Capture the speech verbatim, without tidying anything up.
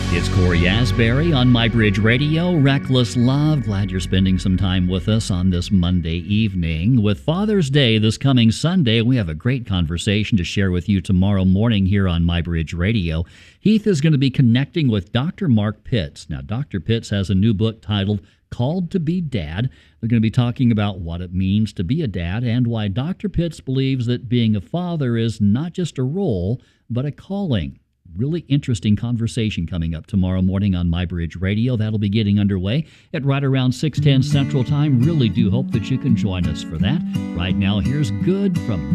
It's Corey Asbury on MyBridge Radio, Reckless Love. Glad you're spending some time with us on this Monday evening. With Father's Day this coming Sunday, we have a great conversation to share with you tomorrow morning here on MyBridge Radio. Heath is going to be connecting with Doctor Mark Pitts. Now, Doctor Pitts has a new book titled Called to be Dad. They're going to be talking about what it means to be a dad and why Doctor Pitts believes that being a father is not just a role, but a calling. Really interesting conversation coming up tomorrow morning on MyBridge Radio. That'll be getting underway at right around six ten Central Time. Really do hope that you can join us for that. Right now, here's Good from